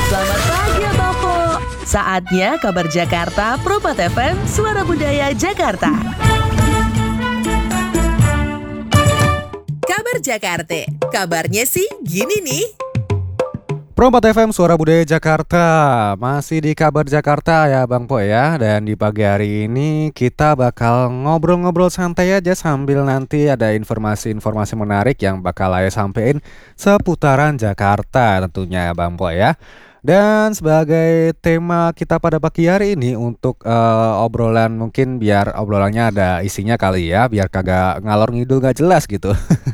Selamat pagi Abang Po. Saatnya kabar Jakarta Propat FM, Suara Budaya Jakarta. Kabar Jakarta, kabarnya sih gini nih. Pro4 FM Suara Budaya Jakarta. Masih di kabar Jakarta ya Bang Po ya. Dan di pagi hari ini kita bakal ngobrol-ngobrol santai aja sambil nanti ada informasi-informasi menarik yang bakal saya sampein seputaran Jakarta tentunya ya Bang Po ya. Dan sebagai tema kita pada pagi hari ini untuk obrolan, mungkin biar obrolannya ada isinya kali ya, biar kagak ngalor ngidul gak jelas gitu.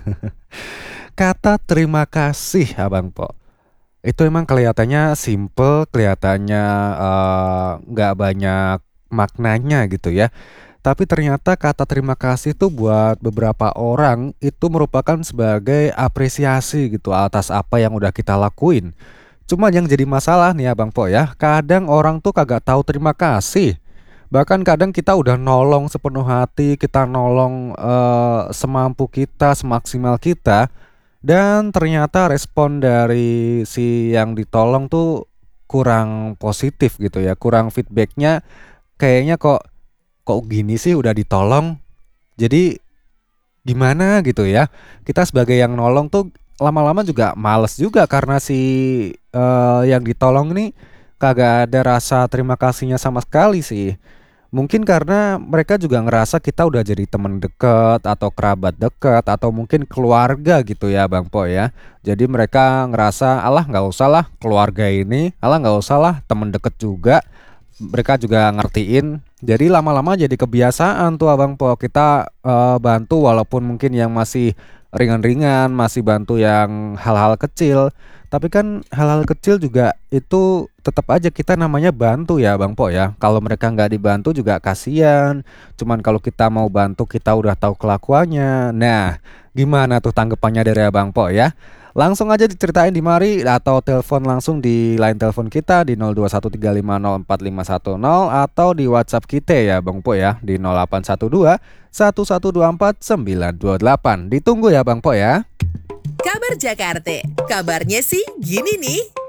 Kata terima kasih Abang Po. Itu emang kelihatannya simple, kelihatannya nggak banyak maknanya gitu ya. Tapi ternyata kata terima kasih itu buat beberapa orang itu merupakan sebagai apresiasi gitu atas apa yang udah kita lakuin. Cuma yang jadi masalah nih Abang Po ya, kadang orang tuh kagak tahu terima kasih. Bahkan kadang kita udah nolong sepenuh hati, kita nolong semampu kita, semaksimal kita. Dan ternyata respon dari si yang ditolong tuh kurang positif gitu ya, kurang feedbacknya. Kayaknya kok gini sih udah ditolong, jadi gimana gitu ya. Kita sebagai yang nolong tuh lama-lama juga males juga karena si yang ditolong ini kagak ada rasa terima kasihnya sama sekali sih. Mungkin karena mereka juga ngerasa kita udah jadi teman dekat atau kerabat dekat atau mungkin keluarga gitu ya Bang Po ya. Jadi mereka ngerasa alah nggak usah lah keluarga ini, alah nggak usah lah teman dekat juga. Mereka juga ngertiin. Jadi lama-lama jadi kebiasaan tuh Abang Po, kita bantu walaupun mungkin yang masih ringan-ringan, masih bantu yang hal-hal kecil. Tapi kan hal-hal kecil juga itu tetap aja kita namanya bantu ya Bang Po ya. Kalau mereka nggak dibantu juga kasihan. Cuman kalau kita mau bantu kita udah tahu kelakuannya. Nah, gimana tuh tanggapannya dari Abang Po ya? Langsung aja diceritain di mari atau telepon langsung di line telepon kita di 0213504510 atau di WhatsApp kita ya Bang Po ya di 0812 1124 928. Ditunggu ya Bang Po ya. Kabar Jakarta, kabarnya sih gini nih.